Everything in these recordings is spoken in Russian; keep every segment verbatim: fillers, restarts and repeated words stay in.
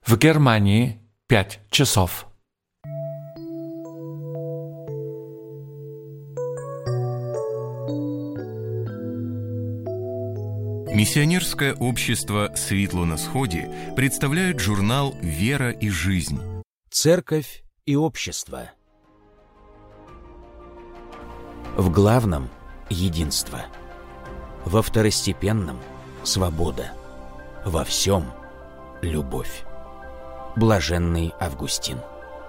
В Германии пять часов. Миссионерское общество «Светло на сходе» представляет журнал «Вера и жизнь». Церковь и общество. В главном – единство. Во второстепенном – свобода. Во всем – любовь. Блаженный Августин.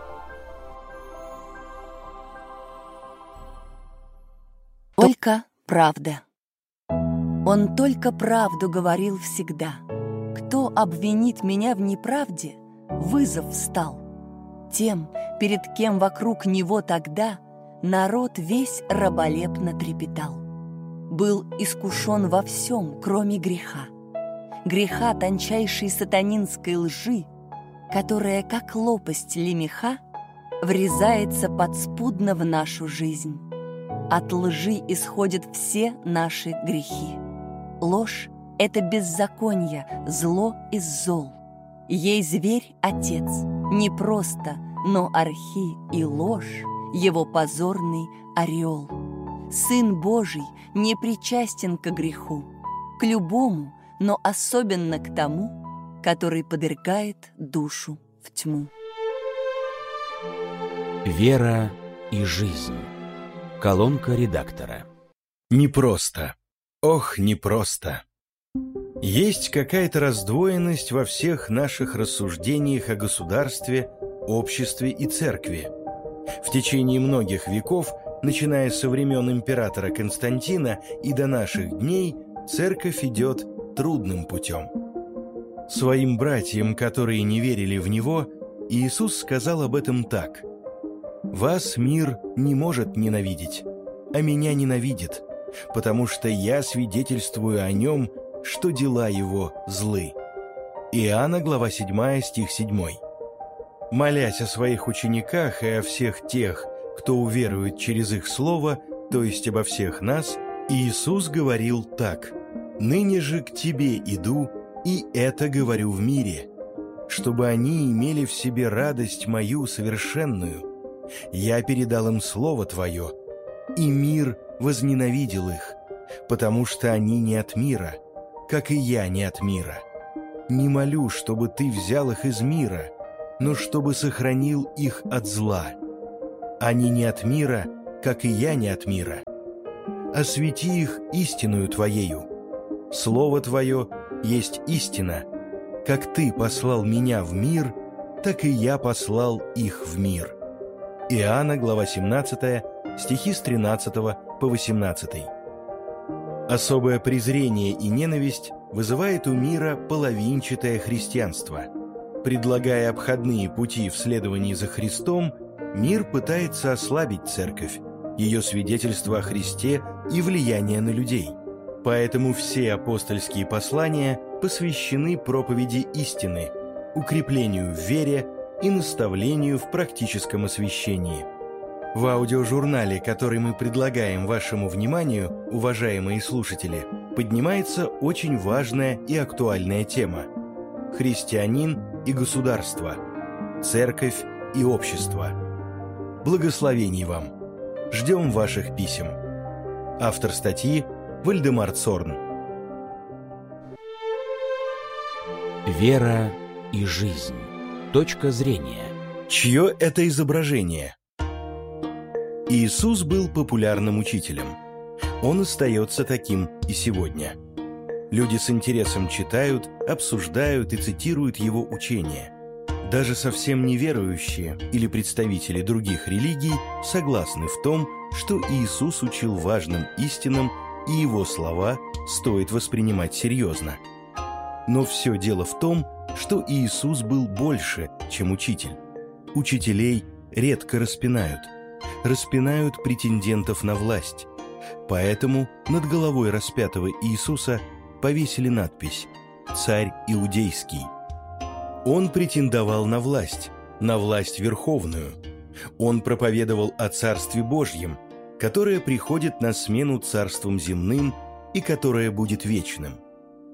Только правда. Он только правду говорил всегда. Кто обвинит меня в неправде, вызов встал. Тем, перед кем вокруг него тогда народ весь раболепно трепетал. Был искушен во всем, кроме греха. Греха тончайшей сатанинской лжи, которая, как лопасть лемеха, врезается подспудно в нашу жизнь. От лжи исходят все наши грехи. Ложь — это беззаконие, зло из зол. Ей зверь — отец, не просто, но архи и ложь — его позорный ореол. Сын Божий не причастен к греху, к любому, но особенно к тому, который подвергает душу в тьму. Вера и жизнь. Колонка редактора. Непросто. Ох, непросто. Есть какая-то раздвоенность во всех наших рассуждениях о государстве, обществе и церкви. В течение многих веков, начиная со времен императора Константина и до наших дней, церковь идет трудным путем. Своим братьям, которые не верили в Него, Иисус сказал об этом так: «Вас мир не может ненавидеть, а меня ненавидит, потому что я свидетельствую о нем, что дела его злы». Иоанна, глава седьмая, стих седьмой. Молясь о своих учениках и о всех тех, кто уверует через их слово, то есть обо всех нас, Иисус говорил так: «Ныне же к тебе иду, и это говорю в мире, чтобы они имели в себе радость мою совершенную. Я передал им слово твое, и мир возненавидел их, потому что они не от мира, как и я не от мира. Не молю, чтобы ты взял их из мира, но чтобы сохранил их от зла. Они не от мира, как и я не от мира. Освети их истиною твоею. Слово твое есть истина. Как ты послал меня в мир, так и я послал их в мир». Иоанна, глава семнадцатая, стихи с тринадцатого по восемнадцатый. Особое презрение и ненависть вызывает у мира половинчатое христианство. Предлагая обходные пути в следовании за Христом, мир пытается ослабить церковь, ее свидетельство о Христе и влияние на людей. Поэтому все апостольские послания посвящены проповеди истины, укреплению в вере и наставлению в практическом освящении. В аудиожурнале, который мы предлагаем вашему вниманию, уважаемые слушатели, поднимается очень важная и актуальная тема – христианин и государство, церковь и общество. Благословений вам! Ждем ваших писем. Автор статьи – Вальдемар Цорн. Вера и жизнь. Точка зрения. Чье это изображение? Иисус был популярным учителем. Он остается таким и сегодня. Люди с интересом читают, обсуждают и цитируют его учения. Даже совсем неверующие или представители других религий согласны в том, что Иисус учил важным истинам, и его слова стоит воспринимать серьезно. Но все дело в том, что Иисус был больше, чем учитель. Учителей редко распинают. Распинают претендентов на власть. Поэтому над головой распятого Иисуса повесили надпись «Царь Иудейский». Он претендовал на власть, на власть верховную. Он проповедовал о Царстве Божьем, которое приходит на смену царствам земным и которое будет вечным.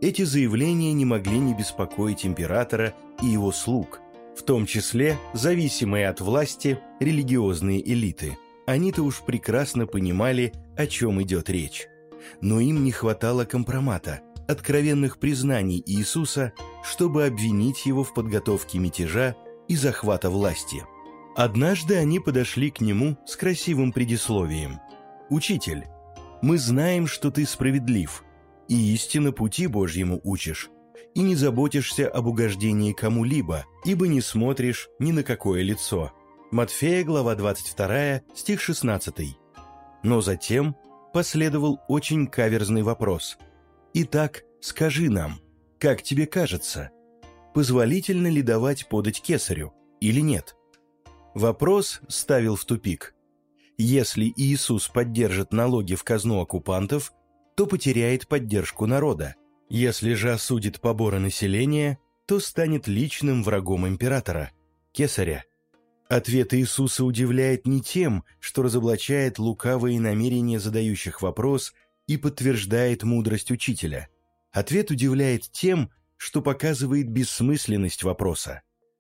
эти заявления не могли не беспокоить императора и его слуг, в том числе зависимые от власти религиозные элиты. Они-то уж прекрасно понимали, о чем идет речь. Но им не хватало компромата, откровенных признаний Иисуса, чтобы обвинить его в подготовке мятежа и захвата власти. Однажды они подошли к нему с красивым предисловием. «Учитель, мы знаем, что ты справедлив, и истинно пути Божьему учишь, и не заботишься об угождении кому-либо, ибо не смотришь ни на какое лицо». Матфея, глава двадцать вторая, стих шестнадцатый. Но затем последовал очень каверзный вопрос. «Итак, скажи нам, как тебе кажется, позволительно ли давать подать кесарю или нет?» Вопрос ставил в тупик. Если Иисус поддержит налоги в казну оккупантов, то потеряет поддержку народа. Если же осудит поборы населения, то станет личным врагом императора, кесаря. Ответ Иисуса удивляет не тем, что разоблачает лукавые намерения задающих вопрос и подтверждает мудрость учителя. Ответ удивляет тем, что показывает бессмысленность вопроса.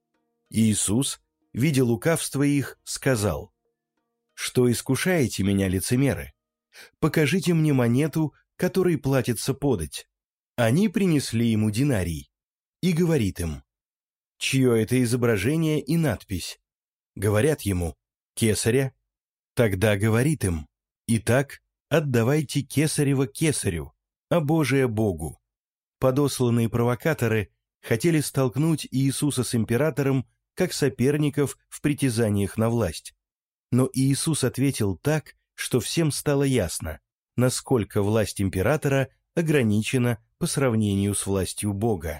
Иисус, видя лукавство их, сказал: «Что искушаете меня, лицемеры? Покажите мне монету, которой платится подать». Они принесли ему динарий. И говорит им: «Чье это изображение и надпись?» Говорят ему: «Кесаря». Тогда говорит им: «Итак, отдавайте кесарево кесарю, а Божие Богу». Подосланные провокаторы хотели столкнуть Иисуса с императором как соперников в притязаниях на власть. Но Иисус ответил так, что всем стало ясно, насколько власть императора ограничена по сравнению с властью Бога.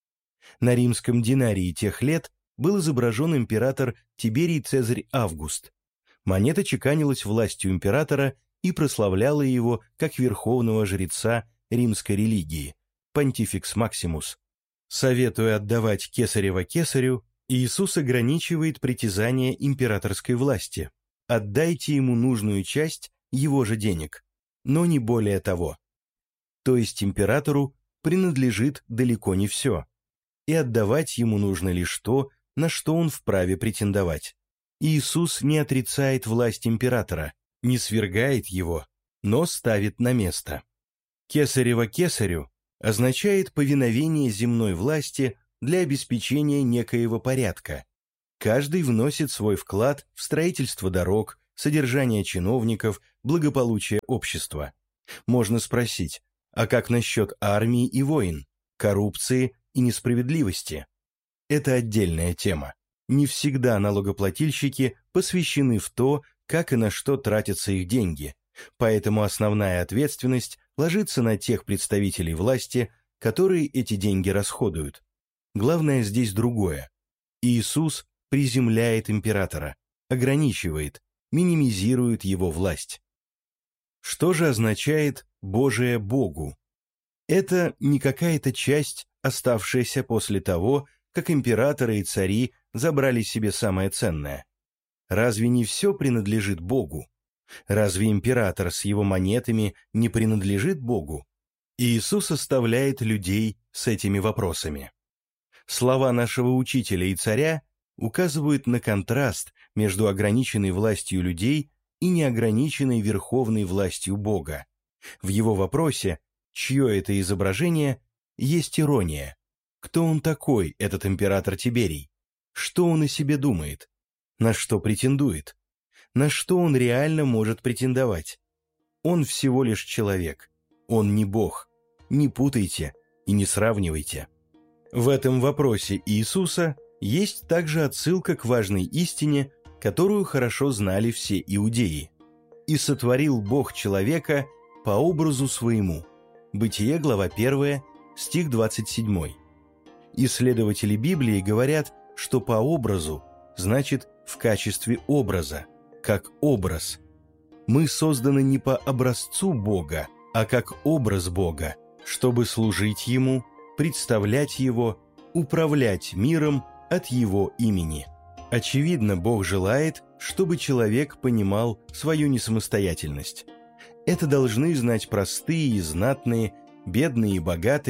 На римском динарии тех лет был изображен император Тиберий Цезарь Август. Монета чеканилась властью императора и прославляла его как верховного жреца римской религии, Понтификс Максимус. Советуя отдавать кесарево кесарю, Иисус ограничивает притязание императорской власти. Отдайте ему нужную часть его же денег, но не более того. То есть императору принадлежит далеко не все, и отдавать ему нужно лишь то, на что он вправе претендовать. Иисус не отрицает власть императора, не свергает его, но ставит на место. Кесарево кесарю означает повиновение земной власти для обеспечения некоего порядка. Каждый вносит свой вклад в строительство дорог, содержание чиновников, благополучие общества. Можно спросить: а как насчет армии и войн, коррупции и несправедливости? Это отдельная тема. Не всегда налогоплательщики посвящены в то, как и на что тратятся их деньги, поэтому основная ответственность ложится на тех представителей власти, которые эти деньги расходуют. Главное здесь другое. Иисус приземляет императора, ограничивает, минимизирует его власть. Что же означает «Божие Богу»? Это не какая-то часть, оставшаяся после того, как императоры и цари забрали себе самое ценное. Разве не все принадлежит Богу? Разве император с его монетами не принадлежит Богу? Иисус оставляет людей с этими вопросами. Слова нашего учителя и царя указывают на контраст между ограниченной властью людей и неограниченной верховной властью Бога. В его вопросе «чье это изображение?» есть ирония. Кто он такой, этот император Тиберий? Что он о себе думает? На что претендует? На что он реально может претендовать? Он всего лишь человек. Он не Бог. Не путайте и не сравнивайте. В этом вопросе Иисуса есть также отсылка к важной истине, которую хорошо знали все иудеи. «И сотворил Бог человека по образу своему». Бытие, глава первая, стих двадцать семь. Исследователи Библии говорят, что по образу значит в качестве образа, как образ. Мы созданы не по образцу Бога, а как образ Бога, чтобы служить Ему, представлять Его, управлять миром от Его имени. Очевидно, Бог желает, чтобы человек понимал свою несамостоятельность. Это должны знать простые и знатные, бедные и богатые,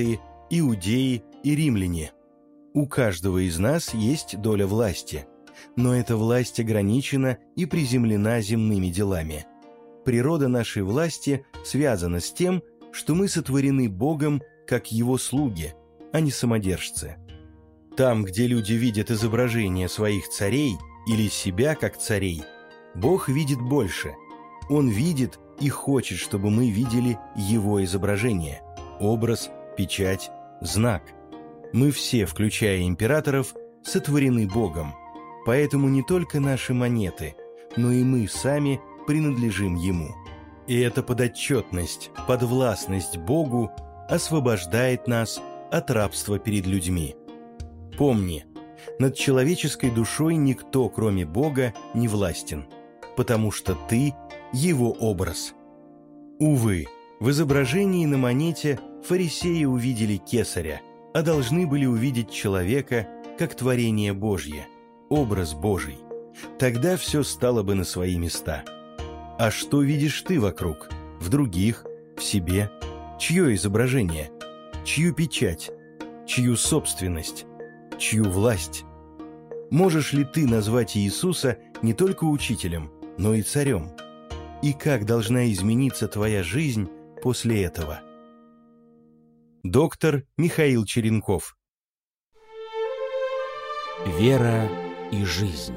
иудеи и римляне. У каждого из нас есть доля власти, но эта власть ограничена и приземлена земными делами. Природа нашей власти связана с тем, что мы сотворены Богом как Его слуги, а не самодержцы. Там, где люди видят изображения своих царей или себя как царей, Бог видит больше. Он видит и хочет, чтобы мы видели Его изображение, образ, печать, знак. Мы все, включая императоров, сотворены Богом, поэтому не только наши монеты, но и мы сами принадлежим Ему. И эта подотчетность, подвластность Богу освобождает нас от рабства перед людьми. Помни, над человеческой душой никто, кроме Бога, не властен, потому что ты – Его образ. Увы, в изображении на монете фарисеи увидели кесаря, а должны были увидеть человека как творение Божье, образ Божий. Тогда все стало бы на свои места. А что видишь ты вокруг, в других, в себе? Чье изображение? Чью печать? Чью собственность? Чью власть? Можешь ли ты назвать Иисуса не только учителем, но и царем? И как должна измениться твоя жизнь после этого? Доктор Михаил Черенков. Вера и жизнь.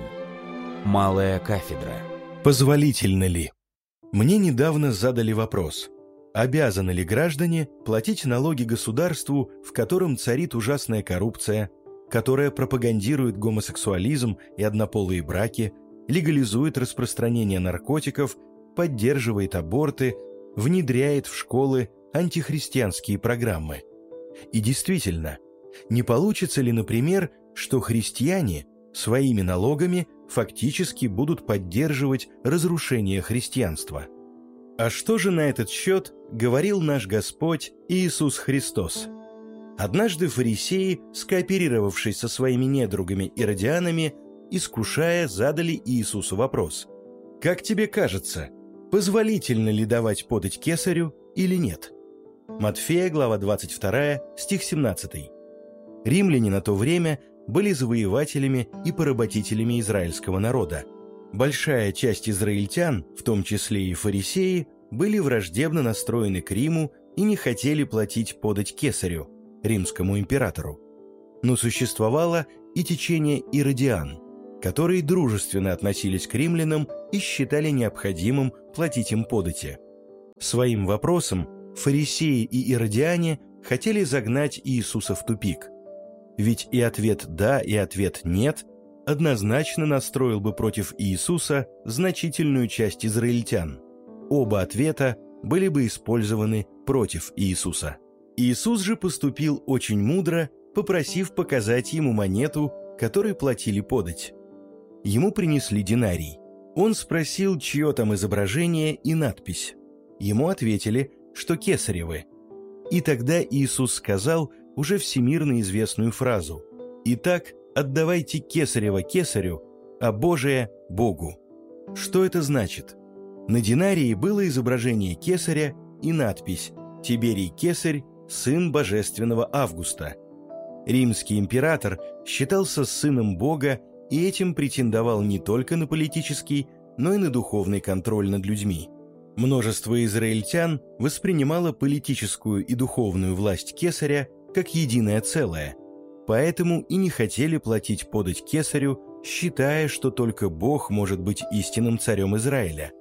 Малая кафедра. Позволительно ли? Мне недавно задали вопрос: обязаны ли граждане платить налоги государству, в котором царит ужасная коррупция, которая пропагандирует гомосексуализм и однополые браки, легализует распространение наркотиков, поддерживает аборты, внедряет в школы антихристианские программы? И действительно, не получится ли, например, что христиане своими налогами фактически будут поддерживать разрушение христианства? А что же на этот счет говорил наш Господь Иисус Христос? Однажды фарисеи, скооперировавшись со своими недругами иродианами, искушая, задали Иисусу вопрос: «Как тебе кажется, позволительно ли давать подать кесарю или нет?» Матфея, глава двадцать два, стих семнадцатый. Римляне на то время были завоевателями и поработителями израильского народа. Большая часть израильтян, в том числе и фарисеи, были враждебно настроены к Риму и не хотели платить подать кесарю, римскому императору. Но существовало и течение иродиан, которые дружественно относились к римлянам и считали необходимым платить им подати. Своим вопросом фарисеи и иродиане хотели загнать Иисуса в тупик. Ведь и ответ «да», и ответ «нет» однозначно настроил бы против Иисуса значительную часть израильтян. Оба ответа были бы использованы против Иисуса. Иисус же поступил очень мудро, попросив показать ему монету, которой платили подать. Ему принесли динарий. Он спросил, чье там изображение и надпись. Ему ответили, что кесаревы. И тогда Иисус сказал уже всемирно известную фразу: «Итак, отдавайте кесарево кесарю, а Божие – Богу». Что это значит? На динарии было изображение кесаря и надпись «Тиберий Кесарь, сын божественного Августа». Римский император считался сыном Бога и этим претендовал не только на политический, но и на духовный контроль над людьми. Множество израильтян воспринимало политическую и духовную власть кесаря как единое целое, поэтому и не хотели платить подать кесарю, считая, что только Бог может быть истинным царем Израиля.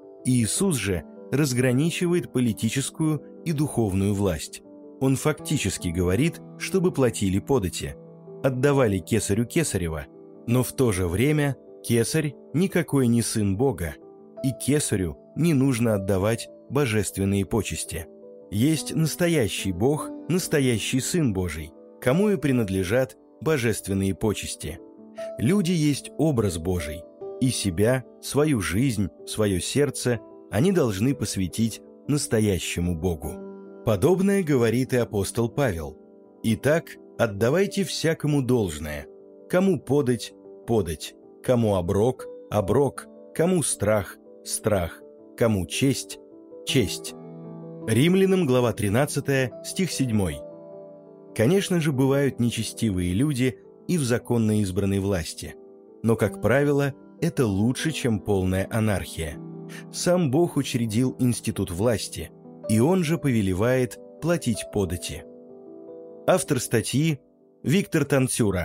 Иисус же разграничивает политическую и духовную власть. Он фактически говорит, чтобы платили подати, отдавали кесарю кесарева, но в то же время кесарь никакой не сын Бога, и кесарю не нужно отдавать божественные почести. Есть настоящий Бог, настоящий Сын Божий, кому и принадлежат божественные почести. Люди есть образ Божий, и себя, свою жизнь, свое сердце они должны посвятить настоящему Богу. Подобное говорит и апостол Павел. «Итак, отдавайте всякому должное, кому подать – подать, кому оброк – оброк, кому страх – страх, кому честь – честь». Римлянам, глава тринадцатая, стих седьмой. Конечно же, бывают нечестивые люди и в законно избранной власти, но, как правило, это лучше, чем полная анархия. Сам Бог учредил институт власти, и Он же повелевает платить подати. Автор статьи Виктор Танцюра.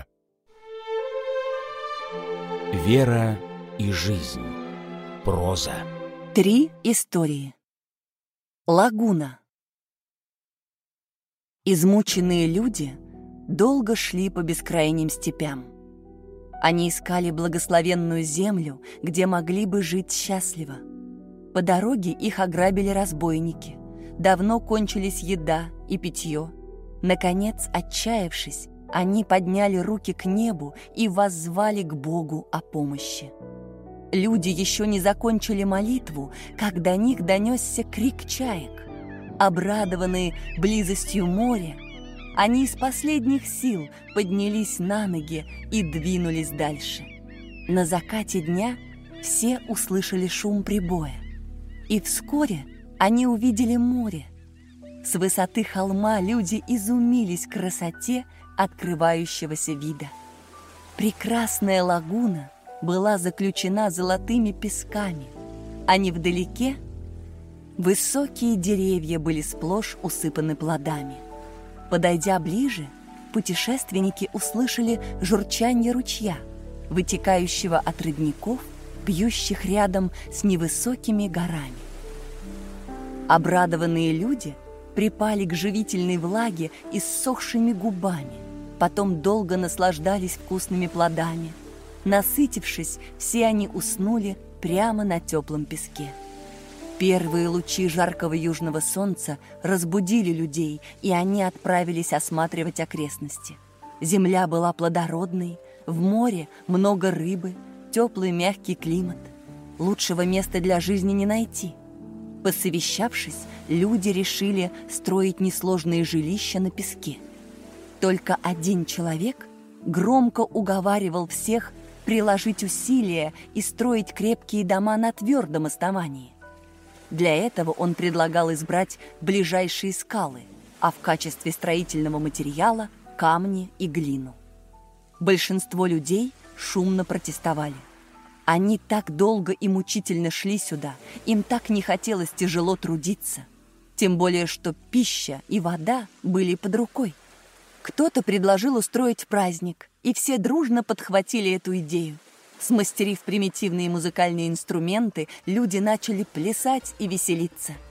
Вера и жизнь. Проза. Три истории. Лагуна. Измученные люди долго шли по бескрайним степям. Они искали благословенную землю, где могли бы жить счастливо. По дороге их ограбили разбойники. Давно кончились еда и питье. Наконец, отчаявшись, они подняли руки к небу и воззвали к Богу о помощи. Люди еще не закончили молитву, как до них донесся крик чаек. Обрадованные близостью моря, они из последних сил поднялись на ноги и двинулись дальше. На закате дня все услышали шум прибоя, и вскоре они увидели море. С высоты холма люди изумились красоте открывающегося вида. Прекрасная лагуна была заключена золотыми песками, а невдалеке высокие деревья были сплошь усыпаны плодами. Подойдя ближе, путешественники услышали журчанье ручья, вытекающего от родников, бьющих рядом с невысокими горами. Обрадованные люди припали к живительной влаге иссохшими губами, потом долго наслаждались вкусными плодами. Насытившись, все они уснули прямо на теплом песке. Первые лучи жаркого южного солнца разбудили людей, и они отправились осматривать окрестности. Земля была плодородной, в море много рыбы, теплый мягкий климат. Лучшего места для жизни не найти. Посовещавшись, люди решили строить несложные жилища на песке. Только один человек громко уговаривал всех приложить усилия и строить крепкие дома на твердом основании. Для этого он предлагал избрать ближайшие скалы, а в качестве строительного материала – камни и глину. Большинство людей шумно протестовали. Они так долго и мучительно шли сюда, им так не хотелось тяжело трудиться. Тем более, что пища и вода были под рукой. Кто-то предложил устроить праздник, и все дружно подхватили эту идею. Смастерив примитивные музыкальные инструменты, люди начали плясать и веселиться.